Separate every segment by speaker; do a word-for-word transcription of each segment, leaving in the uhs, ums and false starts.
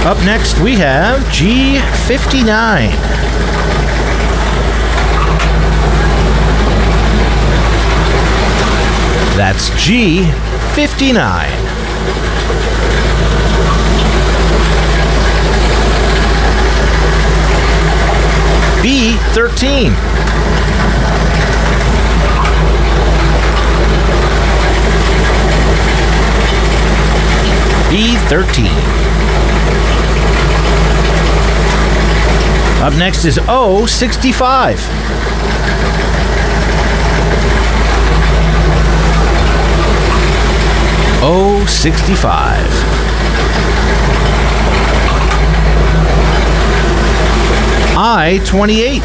Speaker 1: Up next, we have G fifty-nine. That's G fifty-nine. B thirteen. B thirteen. Up next is O sixty-five. O sixty-five. I twenty-eight.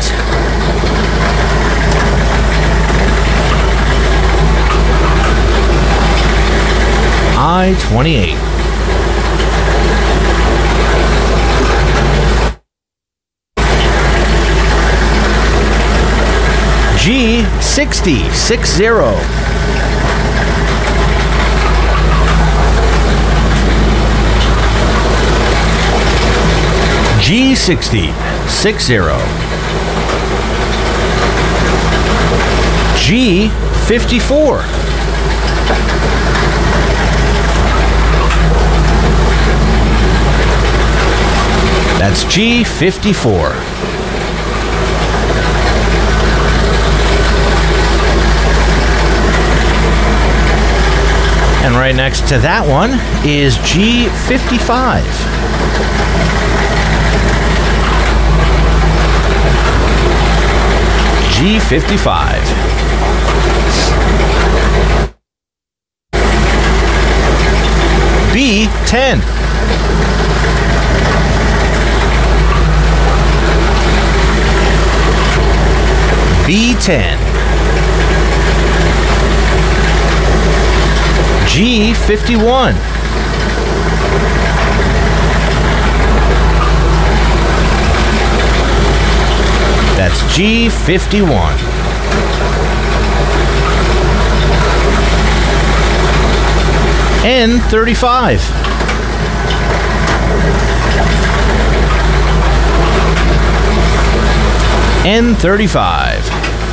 Speaker 1: I twenty-eight. G sixty, six zero. G sixty, six zero. G fifty-four. That's G fifty-four. And right next to that one is G fifty-five. G fifty-five. B ten. B ten. G fifty-one. That's G fifty-one. N thirty-five. N thirty-five.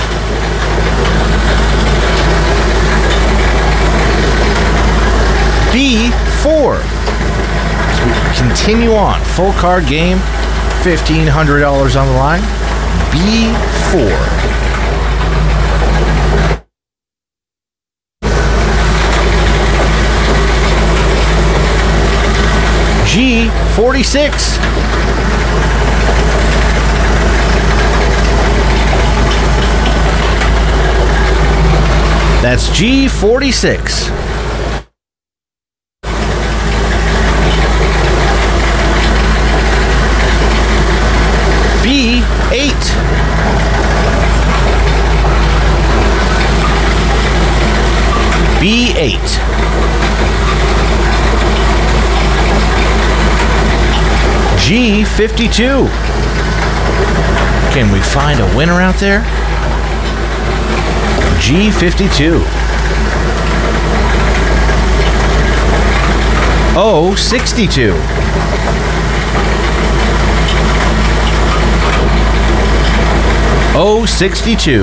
Speaker 1: B four. So we continue on. Full card game, fifteen hundred dollars on the line. B four. G forty-six. That's G forty-six. B eight. B eight. G fifty-two. Can we find a winner out there? G fifty-two. O sixty-two. O sixty-two.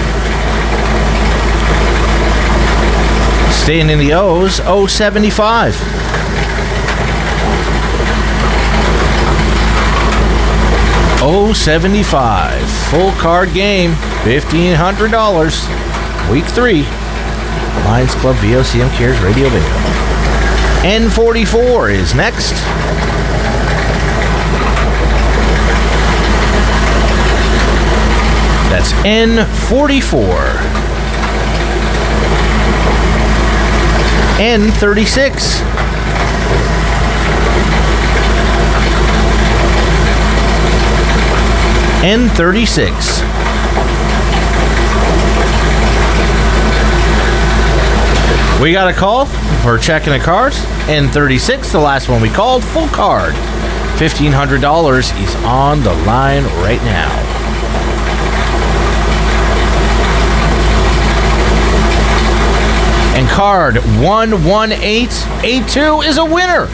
Speaker 1: Staying in the O's, O seventy-five. O seventy-five. Full card game, fifteen hundred dollars. Week three. Lions Club V O C M Cares Radio Bingo. N forty-four is next. That's N forty-four. N thirty-six. N thirty-six. We got a call. We're checking the cards. N thirty-six, the last one we called, full card. fifteen hundred dollars is on the line right now. And card one one eight eight two is a winner.